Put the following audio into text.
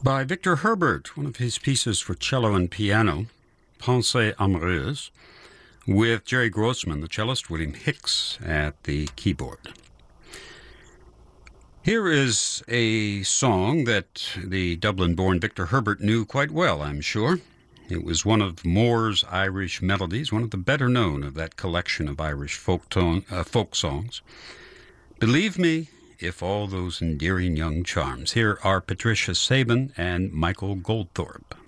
By Victor Herbert, one of his pieces for cello and piano, Pensée amoureuse, with Jerry Grossman, the cellist, William Hicks at the keyboard. Here is a song that the Dublin-born Victor Herbert knew quite well, I'm sure. It was one of Moore's Irish melodies, one of the better known of that collection of Irish folk songs. Believe me, if all those endearing young charms. Here are Patricia Sabin and Michael Goldthorpe.